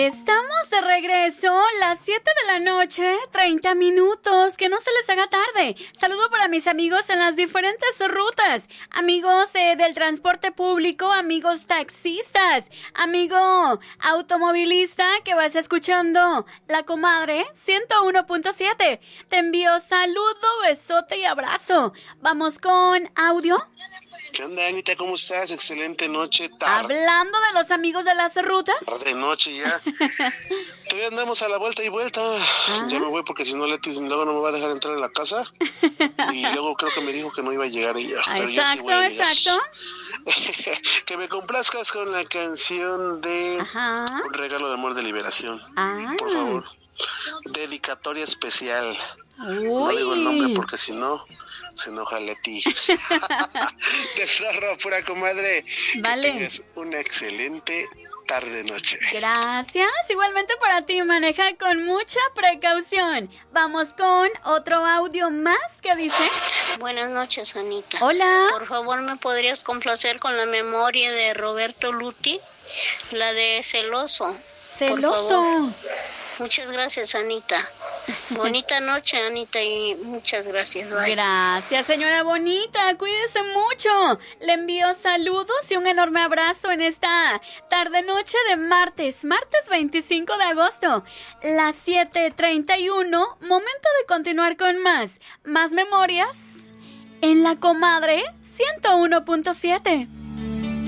Estamos de regreso, las 7 de la noche, 30 minutos, que no se les haga tarde. Saludo para mis amigos en las diferentes rutas, amigos del transporte público, amigos taxistas, amigo automovilista que vas escuchando La Comadre 101.7. Te envío saludo, besote y abrazo. Vamos con audio. ¿Qué onda, Anita? ¿Cómo estás? Excelente noche, tarde. Hablando de los amigos de las rutas. Tarde, noche ya. Todavía andamos a la vuelta y vuelta. Ya me voy porque si no, Leti luego no me va a dejar entrar a la casa. Y luego creo que me dijo que no iba a llegar ella. Pero Exacto, ya sí voy a llegar. exacto. Que me complazcas con la canción de Un regalo de amor de liberación. Por favor. Dedicatoria especial. No digo el nombre porque si no se enoja Leti. De Zorro, pura comadre. Vale. Que tengas una excelente tarde-noche. Gracias. Igualmente para ti, maneja con mucha precaución. Vamos con otro audio más que dice. Buenas noches, Anita. Hola. Por favor, ¿me podrías complacer con la memoria de Roberto Luti? La de Celoso. Celoso. Muchas gracias, Anita. Bonita noche, Anita, y muchas gracias. Bye. Gracias, señora bonita. Cuídese mucho. Le envío saludos y un enorme abrazo en esta tarde-noche de martes 25 de agosto. Las 7:31. Momento de continuar con más memorias en La Comadre 101.7.